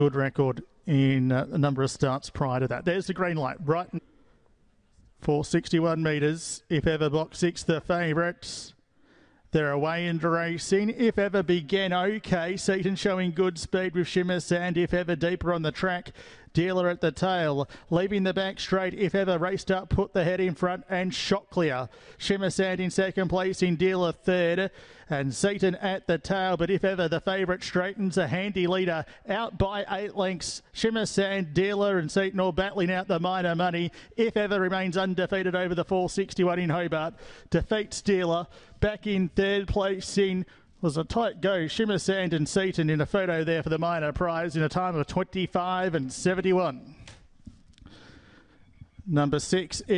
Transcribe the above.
good record in a number of starts prior to that. There's the green light, right for 61 metres. If ever, box 6, the favourites. They're away into racing. If ever began okay. Seaton showing good speed with Shimmer Sand. If ever deeper on the track. Dealer at the tail. Leaving the back straight. If ever raced up, put the head in front and shot clear. Shimmer Sand in second place, in Dealer third. And Seaton at the tail. But if ever the favourite straightens, a handy leader out by 8 lengths. Shimmer Sand, Dealer and Seaton all battling out the minor money. If ever remains undefeated over the 461 in Hobart. Defeats Dealer. Back in third place in was a tight go. Shimmer Sand and Seaton in a photo there for the minor prize in a time of 25 and 71. Number 6.